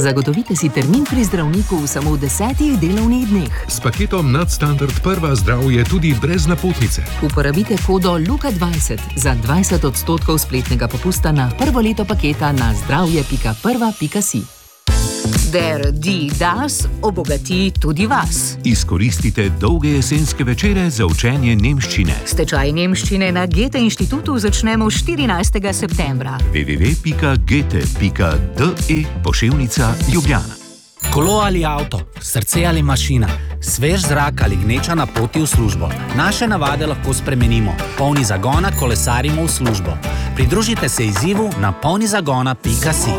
Zagotovite si termin pri zdravniku v samo 10 delovnih dneh. S paketom Nadstandard Prva zdravje tudi brez napotnice. Uporabite kodo LUKA20 za 20% spletnega popusta na prvo leto paketa na zdravje.prva.si. Der die das obogati tudi vas. Izkoristite dolge jesenske večere za učenje nemščine. Stečaj nemščine na Goethe inštitutu začnemo 14. septembra. www.goethe.de/Ljubljana. Kolo ali avto, srce ali mašina, svež zrak ali gneča na poti v službo. Naše navade lahko spremenimo. Polni zagona kolesarimo v službo. Pridružite se izzivu na polnizagona.si.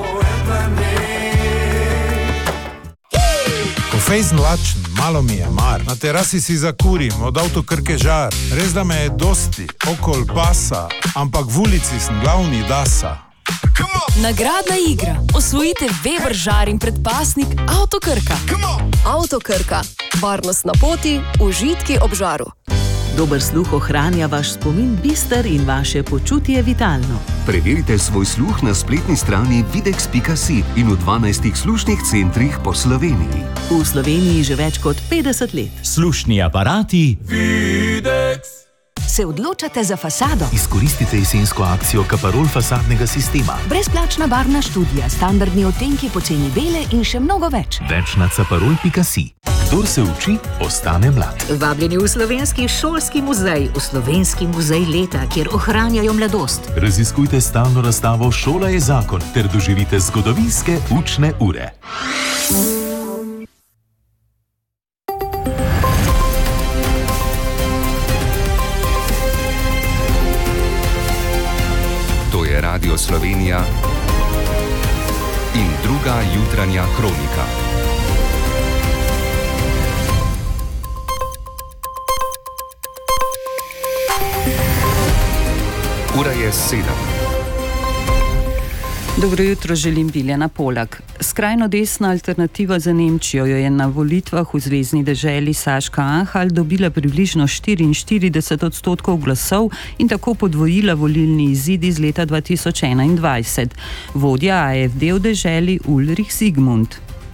Fejst lačen, malo mi je mar. Na terasi si zakurim, od avtokrke žar. Res da me je dosti, okol pasa, ampak v ulici sem glavni dasa. Nagradna igra. Osvojite Weber žar in predpasnik Avtokrka. Avtokrka. Varnost na poti, užitki ob žaru. Dober sluh ohranja vaš spomin bister in vaše počutje vitalno. Preverite svoj sluh na spletni strani videx.si in v 12 slušnih centrih po Sloveniji. V Sloveniji že več kot 50 let. Slušni aparati Videx. Se odločate za fasado? Izkoristite jesensko akcijo Kaparol fasadnega sistema. Brezplačna barvna študija, standardni odtenki poceni bele in še mnogo več. Več na caparol.si. Kdor se uči, ostane mlad. Vabljeni v Slovenski šolski muzej, v Slovenski muzej leta, kjer ohranjajo mladost. Raziskujte stalno razstavo Šola je zakon ter doživite zgodovinske učne ure. To je Radio Slovenija in druga jutranja kronika. Ura je 7. Dobro jutro, želim Biljana Polak. Skrajno desna alternativa za Nemčijo jo je na volitvah v zvezni deželi Saška-Anhalt dobila približno 44% glasov in tako podvojila volilni izid iz leta 2021. Vodja AfD v deželi Ulrich Zygmunt.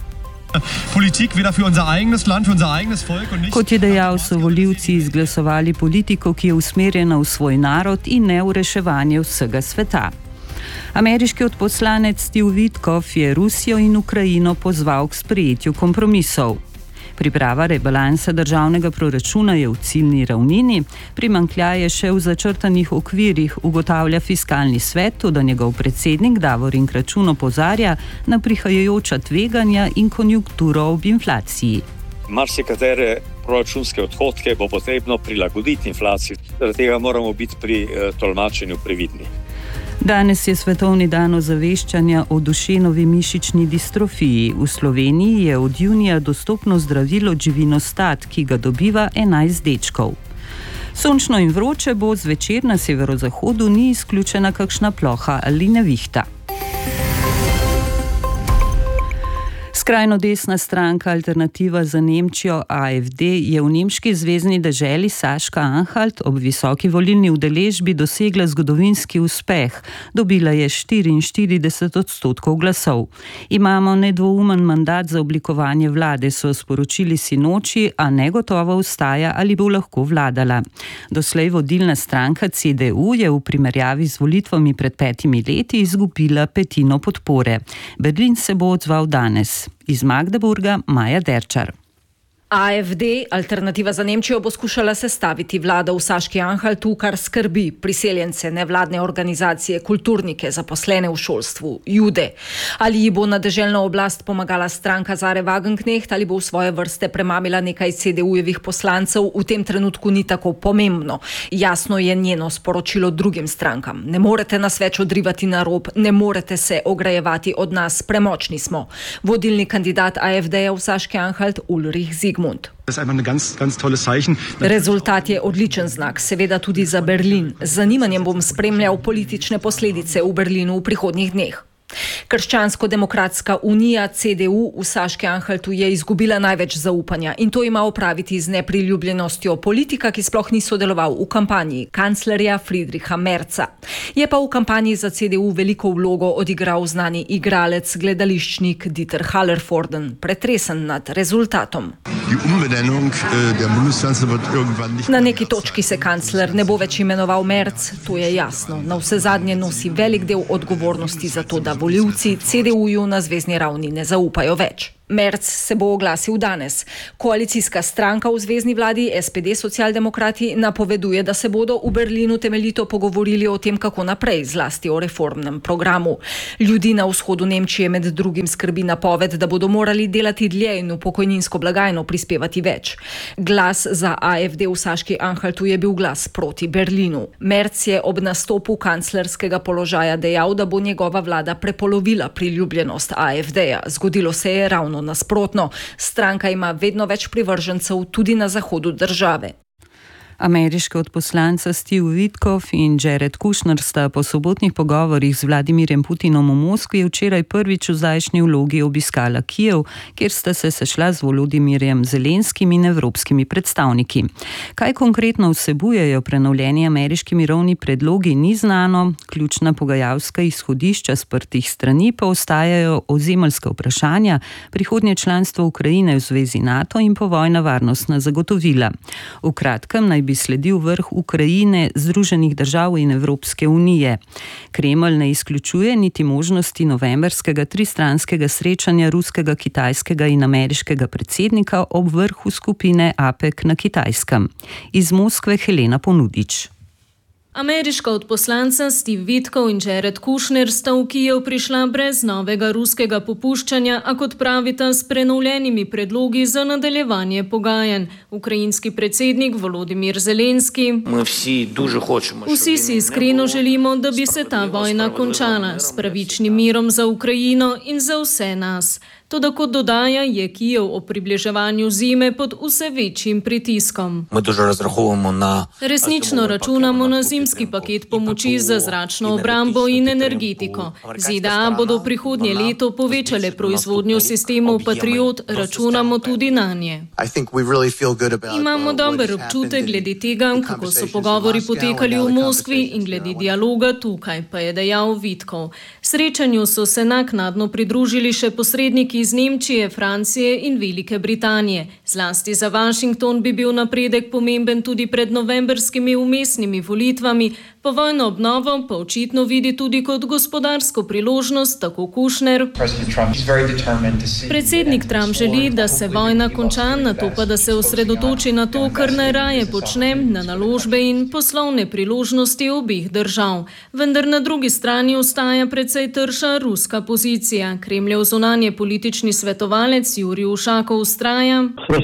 Kot je dejal, so volivci izglasovali politiko, ki je usmerjena v svoj narod in ne v reševanje vsega sveta. Ameriški odposlanec Steve Witkoff je Rusijo in Ukrajino pozval k sprejetju kompromisov. Priprava rebalansa državnega proračuna je v ciljni ravnini, primanjkljaj je še v začrtanih okvirih, ugotavlja fiskalni svet, da njegov predsednik Davorin Kračun opozarja na prihajajoča tveganja in konjunkturo ob inflaciji. Marsikatere proračunske odhodke bo potrebno prilagoditi inflaciji, zaradi tega moramo biti pri tolmačenju previdni. Danes je svetovni dan ozaveščanja o Dušenovi mišični distrofiji. V Sloveniji je od junija dostopno zdravilo Dživinostat, ki ga dobiva 11 dečkov. Sončno in vroče bo, zvečer na severozahodu ni izključena kakšna ploha ali nevihta. Skrajno desna stranka Alternativa za Nemčijo AfD je v nemški zvezni deželi Saška-Anhalt ob visoki volilni udeležbi dosegla zgodovinski uspeh. Dobila je 44% glasov. Imamo nedvoumen mandat za oblikovanje vlade, so sporočili sinoči, a negotovo ostaja, ali bo lahko vladala. Doslej vodilna stranka CDU je v primerjavi z volitvami pred 5 leti izgubila petino podpore. Berlin se bo odzval danes. Iz Magdeburga Maja Derčar. AfD, Alternativa za Nemčijo, bo skušala sestaviti vlado v Saški-Anhaltu, kar skrbi priseljence, nevladne organizacije, kulturnike, zaposlene v šolstvu, Jude. Ali ji bo na deželno oblast pomagala stranka Zare Wagenknecht ali bo v svoje vrste premamila nekaj CDU-jevih poslancev, v tem trenutku ni tako pomembno. Jasno je njeno sporočilo drugim strankam. Ne morete nas več odrivati na rob, ne morete se ograjevati od nas, premočni smo. Vodilni kandidat AfD-ja v Saški-Anhalt Ulrich Zygmunt. Rezultat je odličen znak, seveda tudi za Berlin. Z zanimanjem bom spremljal politične posledice v Berlinu v prihodnjih dneh. Krščansko-demokratska unija CDU v Saški-Anhaltu je izgubila največ zaupanja in to ima opraviti z nepriljubljenostjo politika, ki sploh ni sodeloval v kampanji kanclerja Friedricha Merza. Je pa v kampanji za CDU veliko vlogo odigral znani igralec, gledališčnik Dieter Hallervorden, pretresen nad rezultatom. Na neki točki se kancler ne bo več imenoval Merz, to je jasno. Na vse zadnje nosi velik del odgovornosti za to, da volivci CDU-ju na zvezni ravni ne zaupajo več. Merz se bo oglasil danes. Koalicijska stranka v zvezni vladi SPD Socialdemokrati napoveduje, da se bodo v Berlinu temeljito pogovorili o tem, kako naprej, zlasti o reformnem programu. Ljudi na vzhodu Nemčije med drugim skrbi napoved, da bodo morali delati dlje in v pokojninsko blagajno prispevati več. Glas za AfD v Saški-Anhaltu je bil glas proti Berlinu. Merz je ob nastopu kanclerskega položaja dejal, da bo njegova vlada prepolovila priljubljenost AfD-ja. Zgodilo se je ravno nasprotno. Stranka ima vedno več privržencev tudi na zahodu države. Ameriška odposlanca Steve Witkoff in Jared Kushner sta po sobotnih pogovorih z Vladimirjem Putinom v Moskvi včeraj prvič v zdajšnji vlogi obiskala Kijev, kjer sta se sešla z Volodimirjem Zelenskim in evropskimi predstavniki. Kaj konkretno vsebujejo prenovljeni ameriški mirovni predlogi, ni znano, ključna pogajalska izhodišča sprtih strani pa ostajajo ozemeljska vprašanja, prihodnje članstvo Ukrajine v zvezi NATO in povojna varnostna zagotovila. V kratkem naj bi sledil vrh Ukrajine, Združenih držav in Evropske unije. Kremelj ne izključuje niti možnosti novembrskega tristranskega srečanja ruskega, kitajskega in ameriškega predsednika ob vrhu skupine APEC na Kitajskem. Iz Moskve Helena Ponudič. Ameriška odposlanca Steve Witkoff in Jared Kushner sta v Kijev prišla brez novega ruskega popuščanja, a kot pravita s prenovljenimi predlogi za nadaljevanje pogajanj. Ukrajinski predsednik Volodimir Zelenski: Vsi si iskreno želimo, da bi se ta vojna končala s pravičnim mirom za Ukrajino in za vse nas. Toda kot dodaja, je Kijev o približevanju zime pod vse večjim pritiskom. Resnično računamo na zimski paket pomoči za zračno obrambo in energetiko. ZDA bodo prihodnje leto povečale proizvodnjo sistemov Patriot, računamo tudi nanje. Imamo dober občutek glede tega, kako so pogovori potekali v Moskvi in glede dialoga tukaj, pa je dejal Witkoff. Srečanju so se naknadno pridružili še posredniki iz Nemčije, Francije in Velike Britanije. Zlasti za Washington bi bil napredek pomemben tudi pred novembrskimi vmesnimi volitvami, povojno obnovo pa očitno vidi tudi kot gospodarsko priložnost, tako Kushner. Predsednik Trump želi, da se vojna konča, nato pa da se osredotoči na to, kar najraje počne, na naložbe in poslovne priložnosti obeh držav. Vendar na drugi strani ostaja precej trša ruska pozicija. Kremljev zunanje politični svetovalec Jurij Ušakov vztraja: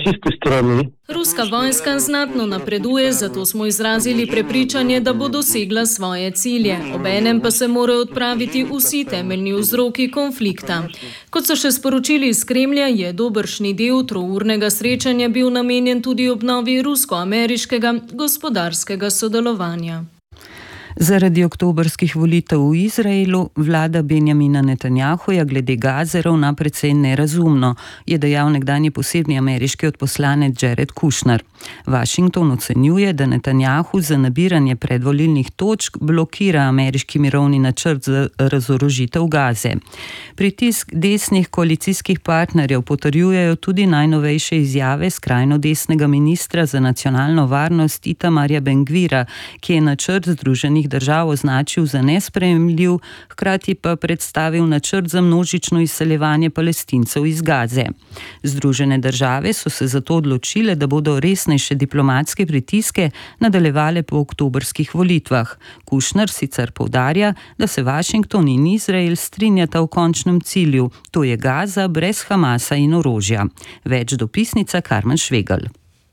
Ruska vojska znatno napreduje, zato smo izrazili prepričanje, da bo dosegla svoje cilje. Obenem pa se morajo odpraviti vsi temeljni vzroki konflikta. Kot so še sporočili iz Kremlja, je dobršni del trournega srečanja bil namenjen tudi obnovi rusko-ameriškega gospodarskega sodelovanja. Zaradi oktobrskih volitev v Izraelu vlada Benjamina Netanjahuja glede Gaze ravna precej nerazumno, je dejal nekdanji posebni ameriški odposlanec Jared Kushner. Washington ocenjuje, da Netanjahu za nabiranje predvolilnih točk blokira ameriški mirovni načrt za razorožitev Gaze. Pritisk desnih koalicijskih partnerjev potrjujejo tudi najnovejše izjave skrajno desnega ministra za nacionalno varnost Itamarja Ben-Gvira, ki je načrt Združenih držav označil za nesprejemljiv, hkrati pa predstavil načrt za množično izseljevanje Palestincev iz Gaze. Združene države so se zato odločile, da bodo resnejše diplomatske pritiske nadaljevale po oktobrskih volitvah. Kushner sicer poudarja, da se Washington in Izrael strinjata v končnem cilju, to je Gaza brez Hamasa in orožja. Več dopisnica Karmen Švegelj.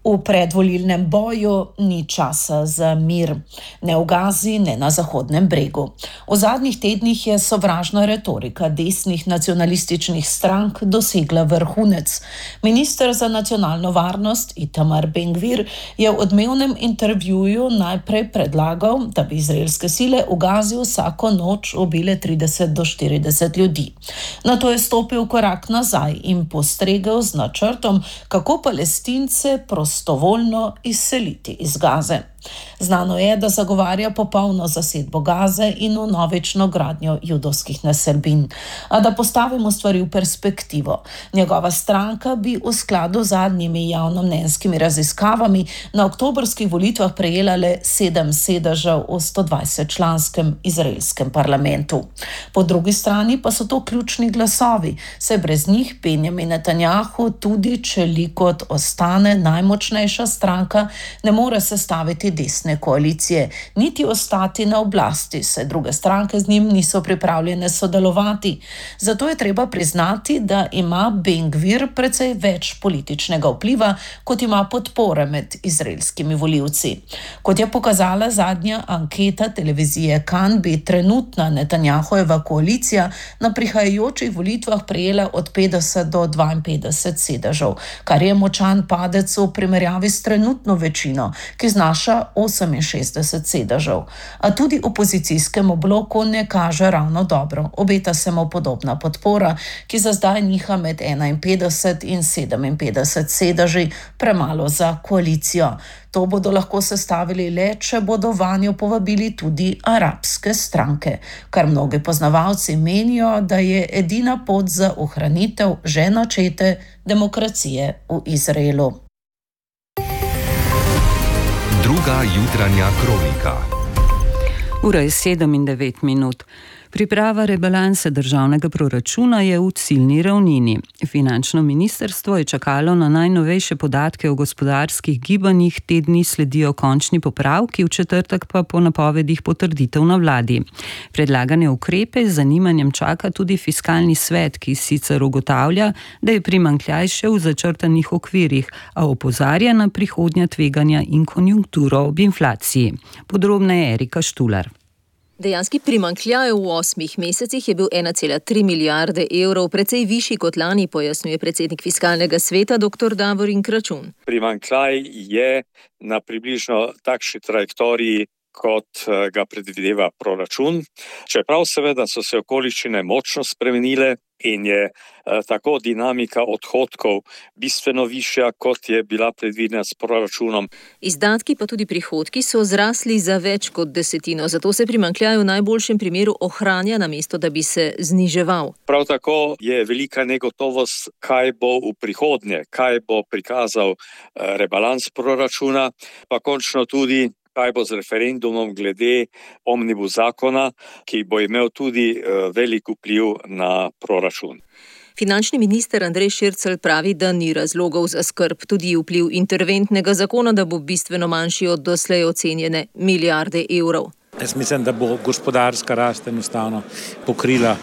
V predvolilnem boju ni časa za mir, ne v Gazi, ne na Zahodnem bregu. V zadnjih tednih je sovražna retorika desnih nacionalističnih strank dosegla vrhunec. Minister za nacionalno varnost Itamar Ben-Gvir je v odmevnem intervjuju najprej predlagal, da bi izraelske sile v Gazi vsako noč ubile 30 do 40 ljudi. Nato je stopil korak nazaj in postregel z načrtom, kako Palestince prostovoljno izseliti iz Gaze. Znano je, da zagovarja popolno zasedbo Gaze in vnovično gradnjo judovskih naselbin. A da postavimo stvari v perspektivo. Njegova stranka bi v skladu z zadnjimi javnomnenjskimi raziskavami na oktobrskih volitvah prejela le 7 sedežev v 120-članskem izraelskem parlamentu. Po drugi strani pa so to ključni glasovi, saj brez njih Benjamin Netanjahu, tudi če Likud ostane najmočnejša stranka, ne more sestaviti desne koalicije, niti ostati na oblasti, saj druge stranke z njim niso pripravljene sodelovati. Zato je treba priznati, da ima Ben-Gvir precej več političnega vpliva, kot ima podpore med izraelskimi volivci. Kot je pokazala zadnja anketa televizije Kan, bi trenutna Netanjahujeva koalicija na prihajajočih volitvah prejela od 50 do 52 sedežev, kar je močan padec v primerjavi s trenutno večino, ki znaša 68 sedežev. A tudi opozicijskemu bloku ne kaže ravno dobro. Obeta se mu podobna podpora, ki za zdaj niha med 51 in 57 sedeži, premalo za koalicijo. To bodo lahko sestavili le, če bodo vanjo povabili tudi arabske stranke, kar mnogi poznavalci menijo, da je edina pot za ohranitev že načete demokracije v Izraelu. Druga jutranja kronika. Ura je 7:09. Priprava rebalansa državnega proračuna je v ciljni ravnini. Finančno ministrstvo je čakalo na najnovejše podatke o gospodarskih gibanjih, te dni sledijo končni popravki, v četrtek pa po napovedih potrditev na vladi. Predlagane ukrepe z zanimanjem čaka tudi fiskalni svet, ki sicer ugotavlja, da je primanjkljaj še v začrtanih okvirih, a opozarja na prihodnja tveganja in konjunkturo ob inflaciji. Podrobneje Erika Štular. Dejanski primanjkljaj v 8 mesecih je bil 1,3 milijarde evrov, precej višji kot lani, pojasnjuje predsednik fiskalnega sveta dr. Davorin Kračun. Primanjkljaj je na približno takšni trajektoriji, kot ga predvideva proračun. Čeprav seveda so se okoliščine močno spremenile in je tako dinamika odhodkov bistveno višja, kot je bila predvidena s proračunom. Izdatki pa tudi prihodki so zrasli za več kot desetino, zato se primanjkljaj v najboljšem primeru ohranja, namesto da bi se zniževal. Prav tako je velika negotovost, kaj bo v prihodnje, kaj bo prikazal rebalans proračuna, pa končno tudi kaj bo z referendumom glede omnibus zakona, ki bo imel tudi velik vpliv na proračun. Finančni minister Andrej Šircelj pravi, da ni razlogov za skrb, tudi vpliv interventnega zakona, da bo bistveno manjši od doslej ocenjene milijarde evrov. Jaz mislim, da bo gospodarska rast enostavno pokrila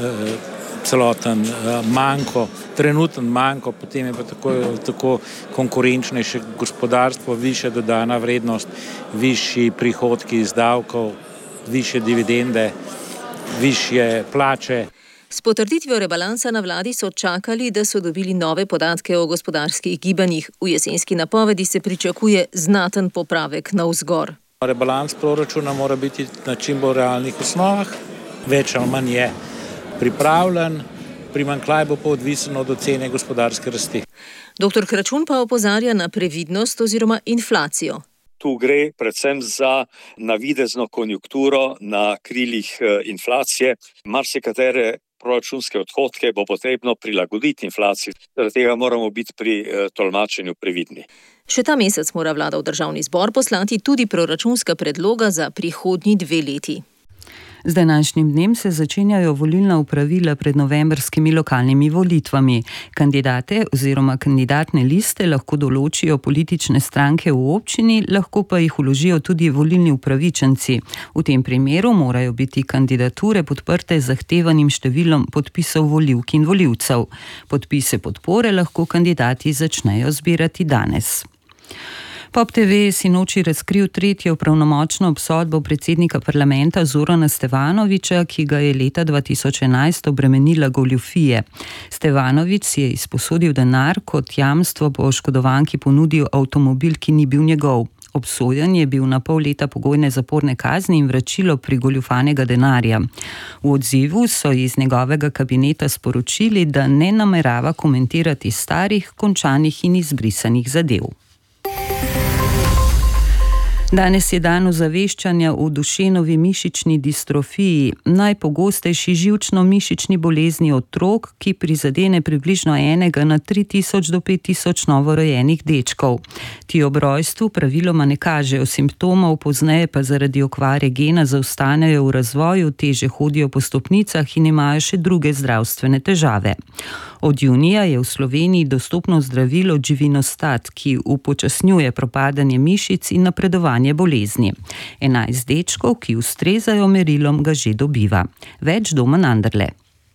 celoten manko, trenuten manko, potem je pa tako konkurenčnejše gospodarstvo, višja dodana vrednost, višji prihodki iz davkov, višje dividende, višje plače. S potrditvijo rebalansa na vladi so čakali, da so dobili nove podatke o gospodarskih gibanjih. V jesenski napovedi se pričakuje znaten popravek navzgor. Rebalans proračuna mora biti na čim bolj realnih osnovah, več ali manj je pripravljen, primanjkljaj bo pa odvisen od ocene gospodarske rasti. Dr. Kračun pa opozarja na previdnost oziroma inflacijo. Tu gre predvsem za navidezno konjunkturo na krilih inflacije. Marsikatere proračunske odhodke bo potrebno prilagoditi inflaciji, zaradi tega moramo biti pri tolmačenju previdni. Še ta mesec mora vlada v državni zbor poslati tudi proračunska predloga za prihodnji 2 leti. Z današnjim dnem se začenjajo volilna opravila pred novembrskimi lokalnimi volitvami. Kandidate oziroma kandidatne liste lahko določijo politične stranke v občini, lahko pa jih vložijo tudi volilni upravičenci. V tem primeru morajo biti kandidature podprte z zahtevanim številom podpisov volivk in volivcev. Podpise podpore lahko kandidati začnejo zbirati danes. Pop TV je sinoči razkril tretjo pravnomočno obsodbo predsednika parlamenta Zorana Stevanovića, ki ga je leta 2011 obremenila goljufije. Stevanović si je izposodil denar, kot jamstvo po oškodovanki ponudil avtomobil, ki ni bil njegov. Obsojen je bil na pol leta pogojne zaporne kazni in vračilo prigoljufanega denarja. V odzivu so iz njegovega kabineta sporočili, da ne namerava komentirati starih, končanih in izbrisanih zadev. Danes je dan ozaveščanja o Dušenovi mišični distrofiji, najpogostejši živčno-mišični bolezni otrok, ki prizadene približno 1 na 3000 do 5000 novorojenih dečkov. Ti ob rojstvu praviloma ne kažejo simptomov, pozneje pa zaradi okvare gena zaostanejo v razvoju, teže hodijo po stopnicah in imajo še druge zdravstvene težave. Od junija je v Sloveniji dostopno zdravilo Givinostat, ki upočasnjuje propadanje mišic in napredovanje bolezni. 11 dečkov, ki ustrezajo merilom, ga že dobiva. Več Domen Anderle.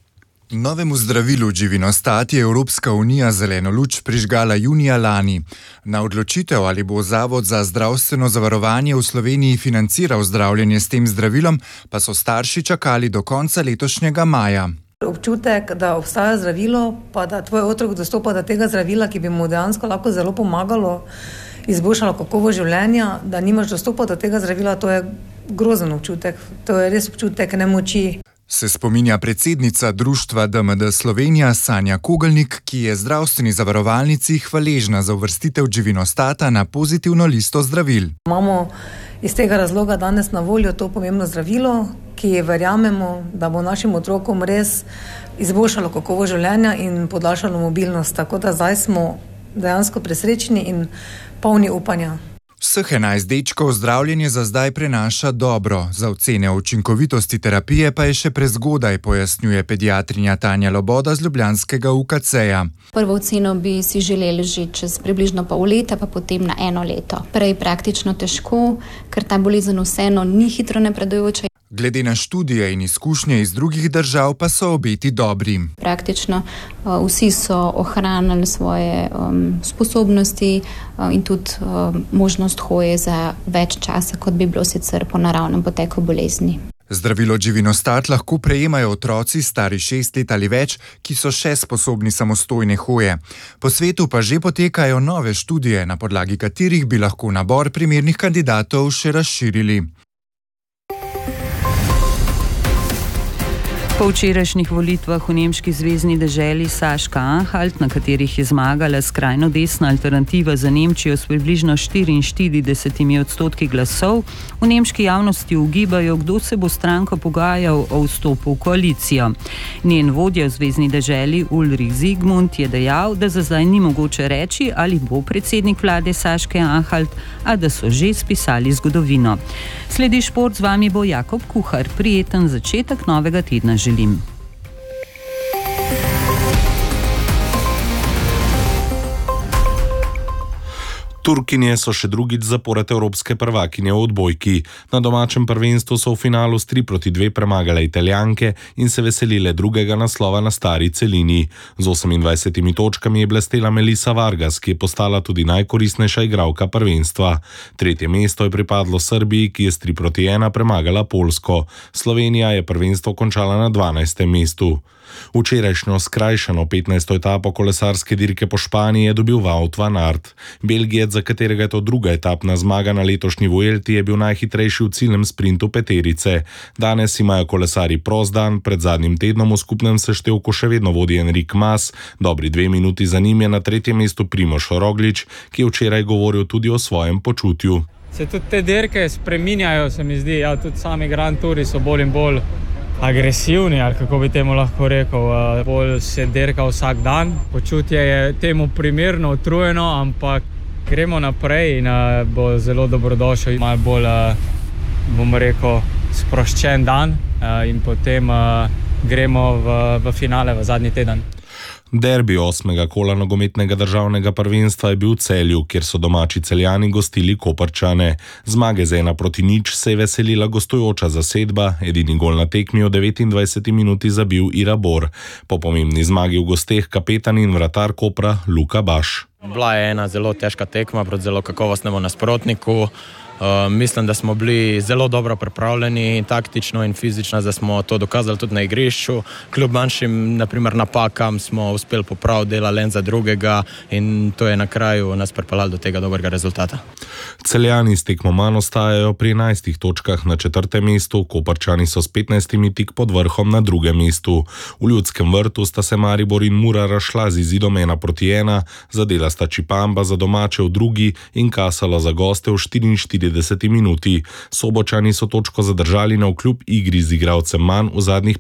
Novemu zdravilu Givinostat je Evropska unija zeleno luč prižgala junija lani. Na odločitev, ali bo Zavod za zdravstveno zavarovanje v Sloveniji financiral zdravljenje s tem zdravilom, pa so starši čakali do konca letošnjega maja. Občutek, da obstaja zdravilo, pa da tvoj otrok dostopa do tega zdravila, ki bi mu dejansko lahko zelo pomagalo, izboljšalo kakovost življenja, da nimaš dostopa do tega zdravila, to je grozen občutek. To je res občutek nemoči. Se spominja predsednica društva DMD Slovenija Sanja Kogelnik, ki je zdravstveni zavarovalnici hvaležna za uvrstitev Givinostata na pozitivno listo zdravil. Imamo iz tega razloga danes na voljo to pomembno zdravilo, ki verjamemo, da bo našim otrokom res izboljšalo kakovost življenja in podaljšalo mobilnost. Tako da zdaj smo dejansko presrečni in polni upanja. Vseh 11 dečkov zdravljenje za zdaj prenaša dobro, za ocene o učinkovitosti terapije pa je še prezgodaj, pojasnjuje pediatrinja Tanja Loboda z ljubljanskega UKC-ja. Prvo oceno bi si želeli že čez približno pol leta, pa potem na 1 leto. Prej praktično težko, ker ta bolezen vseeno ni hitro napredujoča. Glede na študije in izkušnje iz drugih držav pa so obeti dobri. Praktično vsi so ohranili svoje sposobnosti in tudi možnost hoje za več časa, kot bi bilo sicer po naravnem poteku bolezni. Zdravilo Givinostat lahko prejemajo otroci stari 6 let ali več, ki so še sposobni samostojne hoje. Po svetu pa že potekajo nove študije, na podlagi katerih bi lahko nabor primernih kandidatov še razširili. Po včerajšnjih volitvah v nemški zvezni deželi Saška-Anhalt, na katerih je zmagala skrajno desna alternativa za Nemčijo s približno 44% glasov, v nemški javnosti ugibajo, kdo se bo stranko pogajal o vstopu v koalicijo. Njen vodja v zvezni deželi Ulrich Zygmunt je dejal, da za zdaj ni mogoče reči, ali bo predsednik vlade Saške-Anhalt, a da so že spisali zgodovino. Sledi šport, z vami bo Jakob Kuhar. Prijeten začetek novega tedna želim. Turkinje so še drugič zapored evropske prvakinje v odbojki. Na domačem prvenstvu so v finalu s 3-2 premagale Italijanke in se veselile drugega naslova na stari celini. Z 28 točkami je blestela Melissa Vargas, ki je postala tudi najkoristnejša igralka prvenstva. Tretje mesto je pripadlo Srbiji, ki je s 3-1 premagala Poljsko. Slovenija je prvenstvo končala na 12. mestu. Včerajšnjo skrajšano 15. etapo kolesarske dirke po Španiji je dobil Wout van Aert. Belgijec, za katerega je to druga etapna zmaga na letošnji Vuelti, je bil najhitrejši v ciljnem sprintu peterice. Danes imajo kolesari prost dan, pred zadnjim tednom v skupnem seštevku še vedno vodi Enric Mas, dobri 2 minuti za njim je na 3. mestu Primož Roglič, ki je včeraj govoril tudi o svojem počutju. Se tudi te dirke spreminjajo, se mi zdi, tudi sami Grand Touri so bolj in bolj agresivni, ali kako bi temu lahko rekel, bolj se dirka vsak dan. Počutje je temu primerno, utrujeno, ampak gremo naprej in bo zelo dobrodošel, malo bolj, bomo rekel, sproščen dan in potem gremo v finale v zadnji teden. Derbi 8. kola nogometnega državnega prvenstva je bil v Celju, kjer so domači Celjani gostili Koprčane. Zmage z 1-0 se je veselila gostujoča zasedba, edini gol na tekmi v 29 minuti zabil Irabor. Po pomembni zmagi v gosteh kapetan in vratar Kopra Luka Baš. Bila je ena zelo težka tekma proti zelo kakovostnemu nasprotniku. Mislim, da smo bili zelo dobro pripravljeni, taktično in fizično, da smo to dokazali tudi na igrišču. Kljub manjšim, naprimer, napakam smo uspeli popraviti dela len za drugega in to je na kraju nas pripeljalo do tega dobrega rezultata. Celjani s tekmo manj ostajajo pri 11 točkah na 4. mestu, Koprčani so s 15 tik pod vrhom na 2. mestu. V Ljudskem vrtu sta se Maribor in Mura razšla z izidom 1-1, zadela sta Čipamba za domače v 2. in Kasalo za goste v 44 minuti. Sobočani so točko zadržali navkljub igri z igralcem manj v zadnjih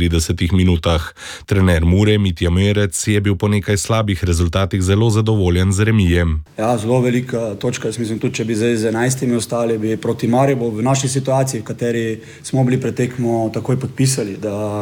35 minutah. Trener Mure Mitja Merec je bil po nekaj slabih rezultatih zelo zadovoljen z remijem. Ja, zelo velika točka. Jaz mislim, tudi če bi zdaj z 11 ostali, bi proti Mariboru v naši situaciji, v kateri smo bili pred tekmo, takoj podpisali,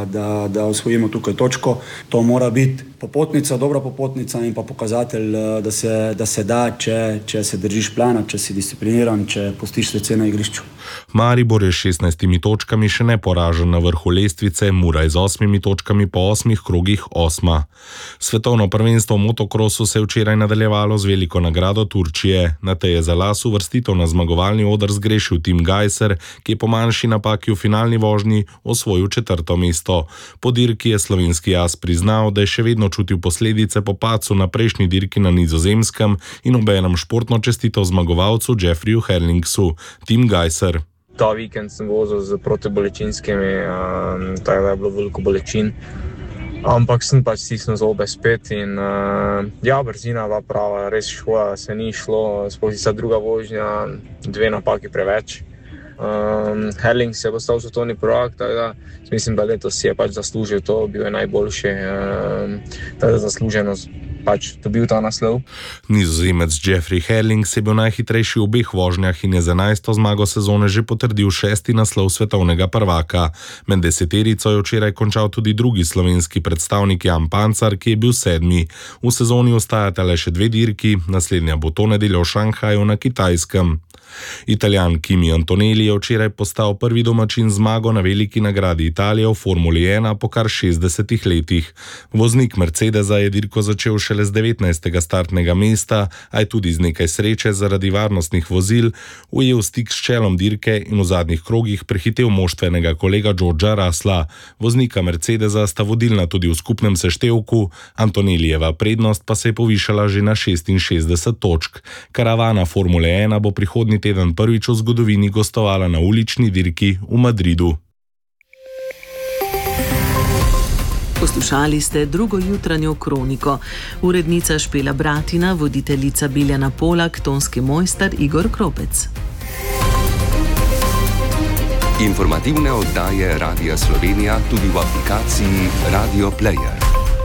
da osvojimo tukaj točko. To mora biti popotnica, dobra popotnica in pa pokazatelj, da se da, če se držiš plana, če si discipliniran, če pustiš srce na igrišču. Maribor je s 16 točkami še neporažen na vrhu lestvice, Mura je z 8 točkami po 8 krogih 8. Svetovno prvenstvo v motokrosu se je včeraj nadaljevalo z veliko nagrado Turčije. Na tej je za las uvrstitev na zmagovalni oder zgrešil Tim Gajser, ki je po manjši napaki v finalni vožnji osvojil 4. mesto. Po dirki je slovenski as priznal, da je še vedno čutil posledice po padcu na prejšnji dirki na Nizozemskem in obenem športno čestitev zmagovalcu Jeffreyju Herlingsu. Tim Gajser. Ta vikend sem vozil z protibolečinskimi, tako da je bilo veliko bolečin, ampak sem pač stisnil zobe spet in brzina bila prava, res škoda, se ni šlo, sploh tista druga vožnja, 2 napaki preveč. Herlings je postal svetovni prvak, tako da mislim, da letos si je pač zaslužil to, bil je najboljši, tako da zasluženo pač dobil ta naslov. Nizozemec Jeffrey Herlings je bil najhitrejši v obeh vožnjah in je z 11. zmago sezone že potrdil 6. naslov svetovnega prvaka. Med deseterico je včeraj končal tudi drugi slovenski predstavnik Jan Pancar, ki je bil 7. V sezoni ostajata le še 2 dirki, naslednja bo to nedeljo v Šanghaju na Kitajskem. Italijan Kimi Antonelli je včeraj postal prvi domačin zmago na veliki nagradi Italije v Formuli 1 po kar 60 letih. Voznik Mercedesa je dirko začel šele z 19. startnega mesta, a je tudi z nekaj sreče zaradi varnostnih vozil ujel stik s čelom dirke in v zadnjih krogih prehitev moštvenega kolega Georgea Russella. Voznika Mercedesa sta vodilna tudi v skupnem seštevku, Antonellijeva prednost pa se je povišala že na 66 točk. Karavana Formule 1 bo prihodnji teden prvič v zgodovini gostovala na ulični dirki v Madridu. Poslušali ste drugo jutranjo kroniko. Urednica Špela Bratina, voditeljica Biljana Polak, tonski mojster Igor Kropec. Informativne oddaje Radia Slovenija tudi v aplikaciji Radio Player.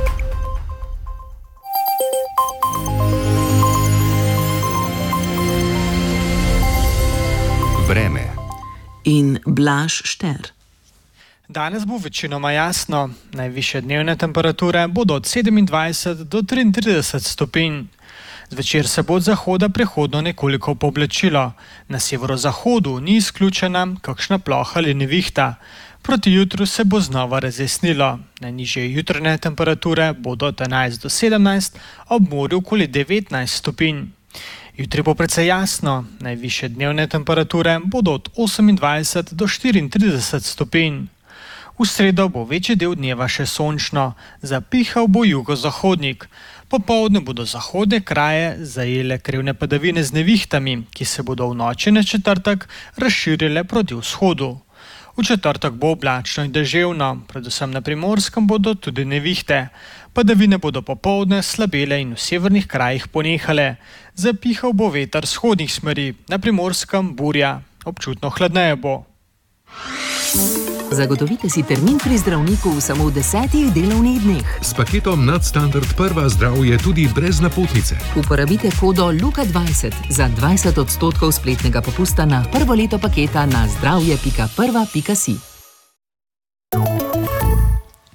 Vreme in Blaž Šter. Danes bo večinoma jasno. Najvišje dnevne temperature bodo od 27 do 33 stopinj. Zvečer se bo od zahoda prehodno nekoliko pooblačilo. Na severozahodu ni izključena kakšna ploha ali nevihta. Proti jutru se bo znova razjasnilo. Najnižje jutranje temperature bodo od 11 do 17, ob morju okoli 19 stopinj. Jutri bo precej jasno, najvišje dnevne temperature bodo od 28 do 34 stopinj. V sredo bo večji del dneva še sončno, zapihal bo jugozahodnik. Popoldne bodo zahodne kraje zajele krivne padavine z nevihtami, ki se bodo v noči na četrtek razširile proti vzhodu. V četrtek bo oblačno in deževno, predvsem na Primorskem bodo tudi nevihte. Padavine bodo popoldne slabele in v severnih krajih ponehale. Zapihal bo veter vzhodnih smeri, na Primorskem burja, občutno hladneje bo. Zagotovite si termin pri zdravniku v samo 10 delovnih dneh. S paketom Nadstandard prva zdravje tudi brez napotnice. Uporabite kodo LUKA20 za 20% spletnega popusta na prvo leto paketa na zdravje.prva.si.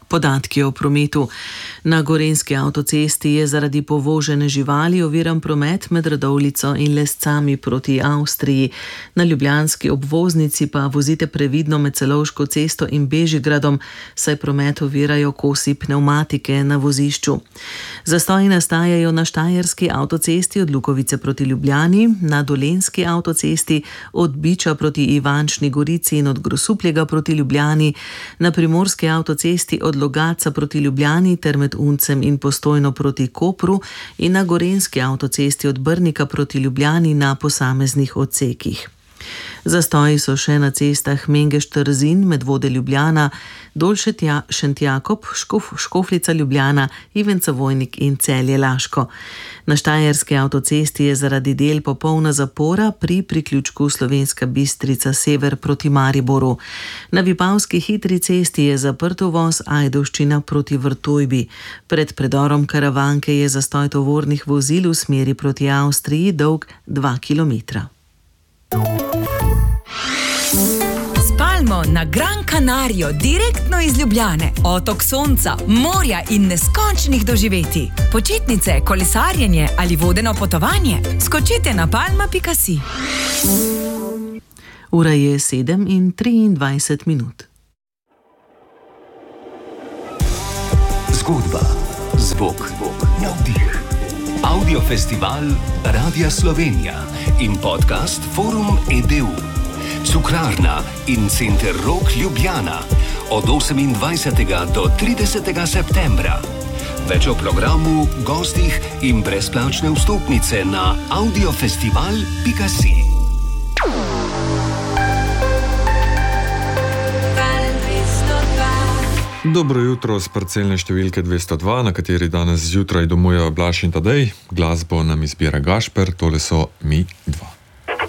Podatki o prometu. Na Gorenjski avtocesti je zaradi povožene živali oviran promet med Radovljico in Lescami proti Avstriji. Na ljubljanski obvoznici pa vozite previdno med Celovško cesto in Bežigradom, saj promet ovirajo kosi pnevmatike na vozišču. Zastoji nastajajo na Štajerski avtocesti od Lukovice proti Ljubljani, na Dolenjski avtocesti od Biča proti Ivančni Gorici in od Grosupljega proti Ljubljani, na Primorski avtocesti od Logatca proti Ljubljani ter med Uncem in Postojno proti Kopru in na Gorenjski avtocesti od Brnika proti Ljubljani na posameznih odsekih. Zastoji so še na cestah Mengeš-Trzin, Medvode Ljubljana, Dolše-Šentjakob, Škofljica Ljubljana, Ivenca-Vojnik in Celje-Laško. Na Štajerski avtocesti je zaradi del popolna zapora pri priključku Slovenska Bistrica sever proti Mariboru. Na Vipavski hitri cesti je zaprt uvoz Ajdovščina proti Vrtojbi. Pred predorom Karavanke je zastoj tovornih vozil v smeri proti Avstriji dolg 2 kilometra. Spalmo na Gran Canario, direktno iz Ljubljane. Otok sonca, morja in neskončnih doživetij. Počitnice, kolesarjenje ali vodeno potovanje? Skočite na palma.si. Ura je 7:23. Zgodba, zvok, navdih. Audiofestival Radia Slovenija in podcast Forum EDU. Cukrarna in Center Rok Ljubljana od 28. do 30. septembra. Več o programu, gostih in brezplačne vstopnice na audiofestival.si. Dobro jutro z parcelne številke 202, na kateri danes zjutraj domujejo Blaž in Tadej. Glasbo nam izbira Gašper, tole so Mi dva.